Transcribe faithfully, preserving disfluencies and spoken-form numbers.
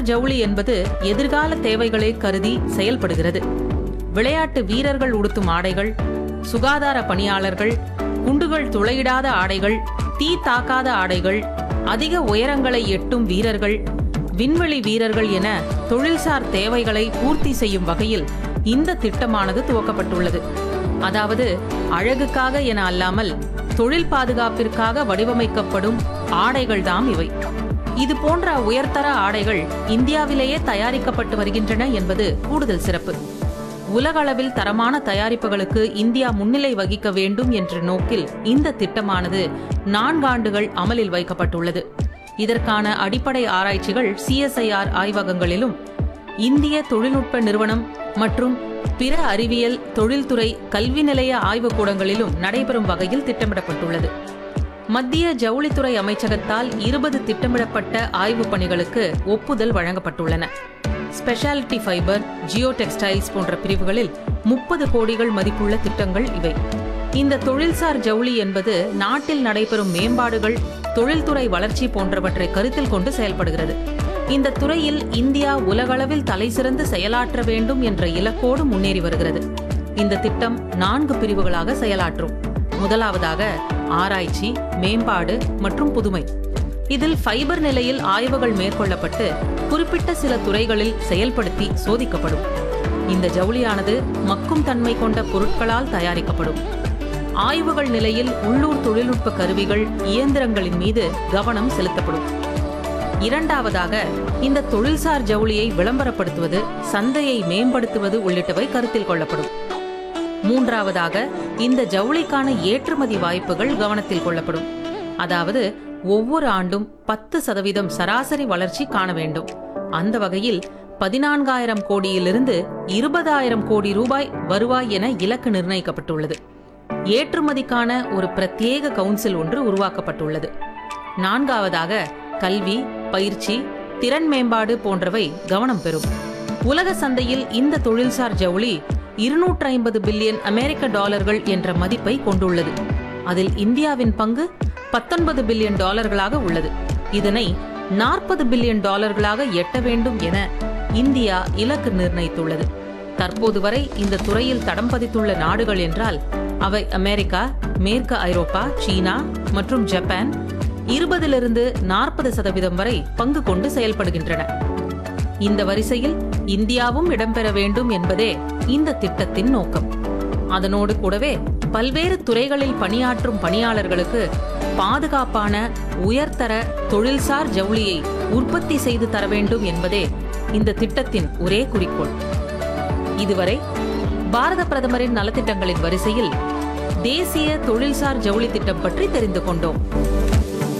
தொழில்சார் ஜவுளி என்பது எதிர்கால தேவைகளை கருதி செயல்படுகிறது. விளையாட்டு வீரர்கள் உடுத்தும் ஆடைகள், சுகாதார பணியாளர்கள், குண்டுகள் துளையிடாத ஆடைகள், தீ தாக்காத ஆடைகள், அதிக உயரங்களை எட்டும் வீரர்கள், விண்வெளி வீரர்கள் என தொழில்சார் தேவைகளை பூர்த்தி செய்யும் வகையில் இந்த திட்டமானது துவக்கப்பட்டுள்ளது. அதாவது அழகுக்காக என அல்லாமல் தொழில் பாதுகாப்பிற்காக வடிவமைக்கப்படும் ஆடைகள் தாம் இவை. இது போன்ற உயர்தர ஆடைகள் இந்தியாவிலேயே தயாரிக்கப்பட்டு வருகின்றன என்பது கூடுதல் சிறப்பு. உலகளவில் தரமான தயாரிப்புகளுக்கு இந்தியா முன்னிலை வகிக்க வேண்டும் என்ற நோக்கில் இந்த திட்டமானது நான்காண்டுகள் அமலில் வைக்கப்பட்டுள்ளது. இதற்கான அடிப்படை ஆராய்ச்சிகள் சிஎஸ்ஐஆர் ஆய்வகங்களிலும் இந்திய தொழில்நுட்ப நிறுவனம் மற்றும் பிற அறிவியல் தொழில்துறை கல்வி நிலைய ஆய்வுக்கூடங்களிலும் நடைபெறும் வகையில் திட்டமிடப்பட்டுள்ளது. மத்திய ஜவுளித்துறை அமைச்சகத்தால் இருபது திட்டமிடப்பட்ட ஆய்வுப் பணிகளுக்கு ஒப்புதல் வழங்கப்பட்டுள்ளன. ஸ்பெஷாலிட்டி ஃபைபர், ஜியோ டெக்ஸ்டைல்ஸ் போன்ற பிரிவுகளில் முப்பது கோடிகள் மதிப்புள்ள திட்டங்கள் இவை. இந்த தொழில்சார் ஜவுளி என்பது நாட்டில் நடைபெறும் மேம்பாடுகள், தொழில்துறை வளர்ச்சி போன்றவற்றை கருத்தில் கொண்டு செயல்படுகிறது. இந்த துறையில் இந்தியா உலகளவில் தலைசிறந்து செயலாற்ற வேண்டும் என்ற இலக்கோடு முன்னேறி வருகிறது. இந்த திட்டம் நான்கு பிரிவுகளாக செயலாற்றும். முதலாவதாக ஆராய்ச்சி, மேம்பாடு மற்றும் புதுமை. இதில் ஃபைபர் நிலையில் ஆய்வுகள் மேற்கொள்ளப்பட்டு குறிப்பிட்ட சில துறைகளில் செயல்படுத்தி சோதிக்கப்படும். இந்த ஜவுளியானது மக்கும் தன்மை கொண்ட பொருட்களால் தயாரிக்கப்படும். ஆய்வுகள் நிலையில் உள்ளூர் தொழில்நுட்ப கருவிகள், இயந்திரங்களின் மீது கவனம் செலுத்தப்படும். இரண்டாவதாக இந்த தொழில்சார் ஜவுளியை விளம்பரப்படுத்துவது, சந்தையை மேம்படுத்துவது உள்ளிட்டவை கருத்தில் கொள்ளப்படும். மூன்றாவதாக இந்த ஜவுளிக்கான ஏற்றுமதி வாய்ப்புகள் கவனத்தில் கொள்ளப்படும். அதாவது ஒவ்வொரு ஆண்டும் பத்து சதவீதம் சராசரி வளர்ச்சி காண வேண்டும். அந்த வகையில் பதினான்காயிரம் கோடியிலிருந்து இருபதாயிரம் கோடி ரூபாய் வருவாய் என இலக்கு நிர்ணயிக்கப்பட்டுள்ளது. ஏற்றுமதிக்கான ஒரு பிரத்யேக கவுன்சில் ஒன்று உருவாக்கப்பட்டுள்ளது. நான்காவதாக கல்வி, பயிற்சி, திறன் மேம்பாடு போன்றவை கவனம் பெறும். உலக சந்தையில் இந்த தொழில்சார் ஜவுளி இருநூற்று ஐம்பது பில்லியன் அமெரிக்க டாலர்கள் என்ற மதிப்பை கொண்டுள்ளது. அதில் இந்தியாவின் பங்கு பத்தொன்பது பில்லியன் டாலர்களாக உள்ளது. இதனை நாற்பது பில்லியன் டாலர்களாக எட்ட வேண்டும் என இந்தியா இலக்கு நிர்ணயித்துள்ளது. தற்போது வரை இந்த துறையில் தடம் பதித்துள்ள நாடுகள் என்றால் அவை அமெரிக்கா, மேற்கு ஐரோப்பா, சீனா மற்றும் ஜப்பான் இருபதிலிருந்து நாற்பது சதவீதம் வரை பங்கு கொண்டு செயல்படுகின்றன. இந்த வரிசையில் இந்தியாவும் இடம்பெற வேண்டும் என்பதே இந்த திட்டத்தின் நோக்கம். அதனோடு கூடவே பல்வேறு துறைகளில் பணியாற்றும் பணியாளர்களுக்கு பாதுகாப்பான உயர்தர தொழில்சார் ஜவுளியை உற்பத்தி செய்து தர வேண்டும் என்பதே இந்த திட்டத்தின் ஒரே குறிக்கோள். இதுவரை பாரத பிரதமரின் நலத்திட்டங்களின் வரிசையில் தேசிய தொழில்சார் ஜவுளி திட்டம் பற்றி தெரிந்து கொண்டோம்.